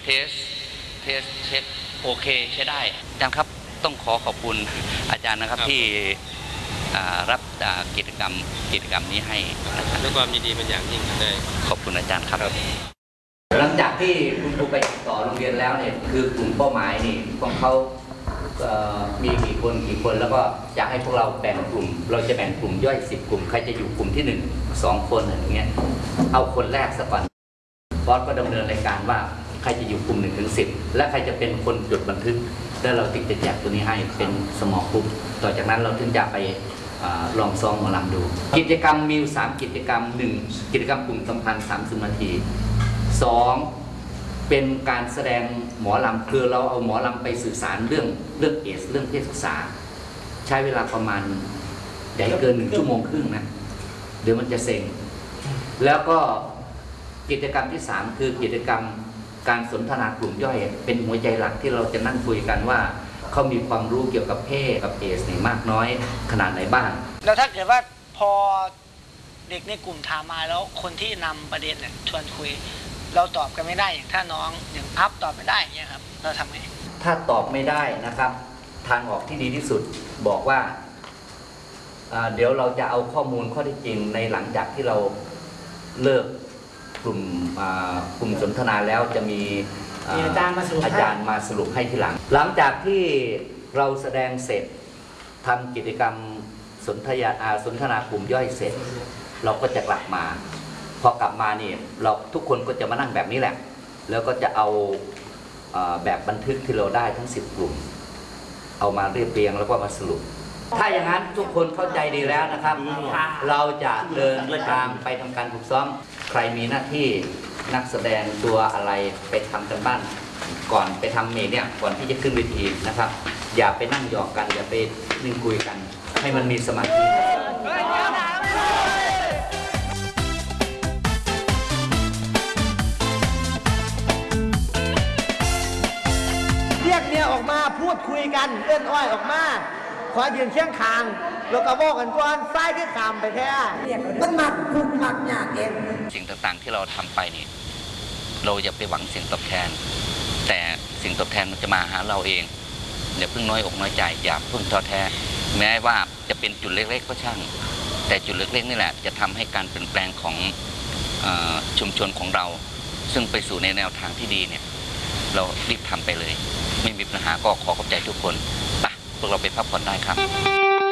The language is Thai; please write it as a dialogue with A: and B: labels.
A: สเช็คโอเคใช้ได้อาจารย์ครับต้องขอบคุณอาจารย์นะครับที่รับกิจกรรมนี้ให้
B: ด้วยความยินดีเป็นอย่างยิ่งเลย
A: ขอบคุณอาจารย์ครับ
C: หลังจากที่คุณครูไปติดต่อโรงเรียนแล้วเนี่ยคือกลุ่มเป้าหมายนี่ของเขามีกี่คนแล้วก็อยากให้พวกเราแบ่งกลุ่มเราจะแบ่งกลุ่มย่อย10 กลุ่มใครจะอยู่กลุ่มที่1 2 คนอย่างเงี้ยเอาคนแรกสักก่อนบอสก็ดำเนินรายการว่าใครจะอยู่กลุ่ม1 ถึง 10และใครจะเป็นคนจดบันทึกแล้วเราถึงจะแจกตัวนี้ให้เป็นสมอลกลุ่มต่อจากนั้นเราถึงจะไปลองซ้อมหมอลำดูกิจกรรมมี3 กิจกรรม1 กิจกรรมกลุ่มสัมพันธ์30 นาที2เป็นการแสดงหมอลำคือเราเอาหมอลำไปสื่อสารเรื่องเอสเรื่องเพศศึกษาใช้เวลาประมาณอย่าให้เกิน1 ชั่วโมงครึ่งนะเดี๋ยวมันจะเซ็งแล้วก็กิจกรรมที่3คือกิจกรรมการสนทนากลุ่มย่อยเป็นหัวใจหลักที่เราจะนั่งคุยกันว่าเขามีความรู้เกี่ยวกับเพศกับเอสนี่มากน้อยขนาดไหนบ้าง
D: แล้วถ้าเกิดว่าพอเด็กในกลุ่มถามมาแล้วคนที่นำประเด็นเนี่ยชวนคุยเราตอบกันไม่ได้อย่างถ้าน้องอย่างอัพตอบไม่ได้อย่างเงี้ยครับเราทำไง
C: ถ้าตอบไม่ได้นะครับทางออกที่ดีที่สุดบอกว่าเดี๋ยวเราจะเอาข้อมูลข้อเท็จจริงในหลังจากที่เราเลิกกลุ่มสนทนาแล้วจะมีอาจารย์มาสรุปให้ทีหลังหลังจากที่เราแสดงเสร็จทำกิจกรรมสนทนากลุ่มย่อยเสร็จเราก็จะกลับมาพอกลับมานี่เราทุกคนก็จะมานั่งแบบนี้แหละแล้วก็จะเอาแบบบันทึกที่เราได้ทั้ง10 กลุ่มเอามาเรียงแล้วก็มาสรุปถ้าอย่างนั้นทุกคนเข้าใจดีแล้วนะครับเราจะเดินทางไปทำการฝึกซ้อมใครมีหน้าที่นักแสดงตัวอะไรไปทำกันบ้านก่อนไปทำเนี่ยก่อนที่จะขึ้นเวทีนะครับอย่าไปนั่งหยอกกันอย่าไปนิ่งคุยกันให้มันมีสมาธิ
E: เรียกเมียออกมาพูดคุยกันเอื้อนอ้อยออกมาขอยืนเคียงคางแล้วก็บอกกันก่อนไส้ที่ขามไปแค่มันหมักคุกหมักยากเอง
A: สิ่งต่างๆที่เราทำไปนี่เราอย่าไปหวังสิ่งตอบแทนแต่สิ่งตอบแทนมันจะมาหาเราเองอย่าเพิ่งน้อยอกน้อยใจอย่าเพิ่งท้อแท้แม้ว่าจะเป็นจุดเล็กๆก็ช่างแต่จุดเล็กๆนี่แหละจะทำให้การเปลี่ยนแปลงของชุมชนของเราซึ่งไปสู่ในแนวทางที่ดีเนี่ยเรารีบทำไปเลยไม่มีปัญหาก็ขอขอบใจทุกคนไปพวกเราไปพักผ่อนได้ครับ